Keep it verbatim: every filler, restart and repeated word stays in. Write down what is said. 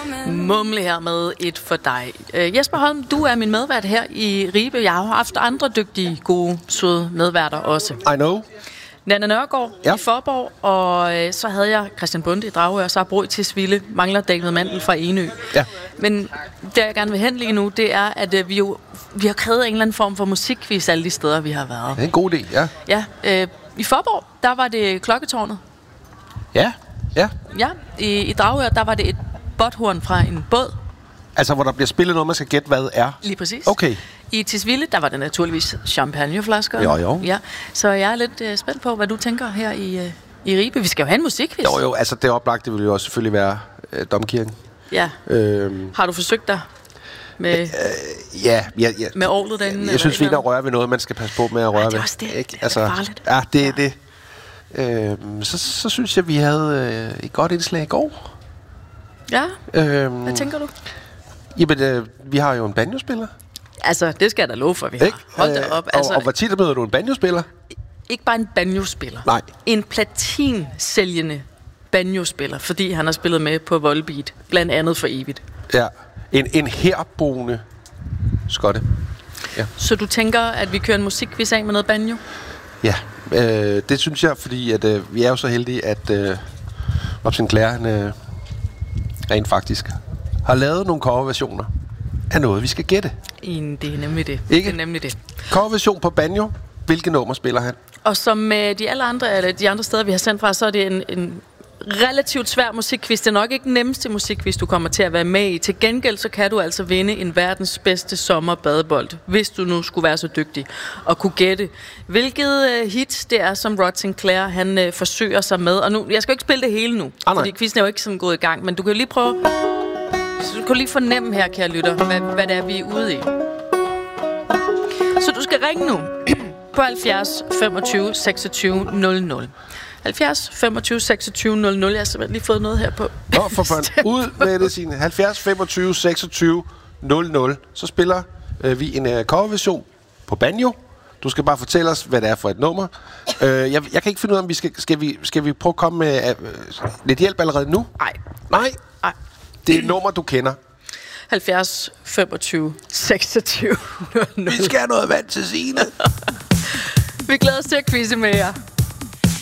Mumle her med et for dig. Uh, Jesper Holm, du er min medvært her i Ribe. Jeg har haft andre dygtige, gode, søde medværter også. I know. Nanna Nørgaard ja. i Forborg, og øh, så havde jeg Christian Bonde i Dragør, og så har Bro i Tisvilde, mangler David Mandel fra Enø. Ja. Men det, jeg gerne vil hen lige nu, det er, at øh, vi jo vi har krævet en eller anden form for musikquiz alle de steder, vi har været. Det er en god idé, ja. Ja, øh, i Forborg, der var det Klokketårnet. Ja, ja. Ja, i, i Dragør, der var det et botthorn fra en båd. Altså, hvor der bliver spillet noget, man skal gætte, hvad er? Lige præcis. Okay. I Tisvilde, der var det naturligvis champagneflasker. Jo, jo. Ja, så jeg er lidt øh, spændt på, hvad du tænker her i, øh, i Ribe. Vi skal jo have en musikquiz. Jo, jo, altså det oplagte vil jo også selvfølgelig være øh, Domkirken. Ja. Øhm. Har du forsøgt dig med, øh, ja, ja, ja. med orlet derinde? Jeg, jeg synes, vi der rører ved noget, man skal passe på med at røre ved. Ja, det er også det. Ikke? Det er altså, farligt. Ja, det er ja. det. Øhm, så, så synes jeg, vi havde øh, et godt indslag i går. Ja? Øhm, hvad tænker du? Jamen, øh, vi har jo en banjospiller. Altså, det skal jeg da love for, vi har. Ikke? Hold da op. Øh, altså, og, og hvor tit møder du en banjospiller? Ikke bare en banjospiller. Nej. En platinsælgende banjospiller, fordi han har spillet med på Volbeat, blandt andet for evigt. Ja. En, en herboende skotte. Ja. Så du tænker, at vi kører en musikquiz af med noget banjo? Ja, øh, det synes jeg, fordi at, øh, vi er jo så heldige, at øh, Rob Sinclair, han øh, rent faktisk har lavet nogle coverversioner af noget, vi skal gætte. En, det er nemlig det. Ikke? Det er nemlig det. Coverversion på banjo. Hvilke nummer spiller han? Og som med de alle andre, eller de andre steder, vi har sendt fra, så er det en, en relativt svær musikquiz. Det er nok ikke den nemmeste musikquiz, du kommer til at være med i. Til gengæld, så kan du altså vinde en verdens bedste sommerbadebold, hvis du nu skulle være så dygtig og kunne gætte, hvilket uh, hit det er, som Rod Sinclair, han uh, forsøger sig med. Og nu, jeg skal jo ikke spille det hele nu, ah, fordi quizzen er jo ikke sådan gået i gang, men du kan jo lige prøve, så du kan lige fornemme her, kære lytter, hvad, hvad det er, vi er ude i. Så du skal ringe nu på halvfjerds femogtyve seksogtyve nul nul. halvfjerds femogtyve seksogtyve nul nul. Jeg har simpelthen lige fået noget her på. Nå, for fanden. Ud med det, Signe. halvfjerds femogtyve seksogtyve nul nul. Så spiller øh, vi en øh, coverversion på banjo. Du skal bare fortælle os, hvad det er for et nummer. øh, jeg, jeg kan ikke finde ud af, om vi skal, skal, vi, skal vi prøve at komme med øh, lidt hjælp allerede nu? Nej. Nej? Nej. Det er et nummer, du kender. halvfjerds femogtyve seksogtyve nul nul. Vi skal have noget vand til Signe. Vi glæder os til at quizze med jer.